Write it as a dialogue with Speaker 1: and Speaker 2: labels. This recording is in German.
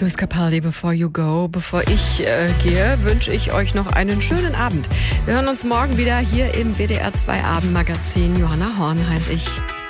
Speaker 1: Luis Capaldi, Before You Go. Bevor ich gehe, wünsche ich euch noch einen schönen Abend. Wir hören uns morgen wieder hier im WDR 2 Abendmagazin. Johanna Horn heiße ich.